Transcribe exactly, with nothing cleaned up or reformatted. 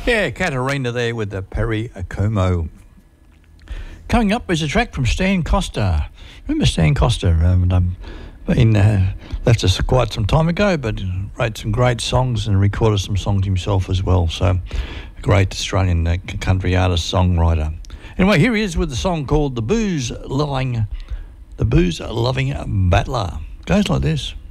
Yeah, Katarina there with the Perry Como. Coming up is a track from Stan Costa. Remember Stan Costa? Um, um, been uh, left us quite some time ago, but wrote some great songs and recorded some songs himself as well. So, a great Australian uh, country artist, songwriter. Anyway, here he is with the song called "The Booze Loving, The Booze Loving Battler." Goes like this.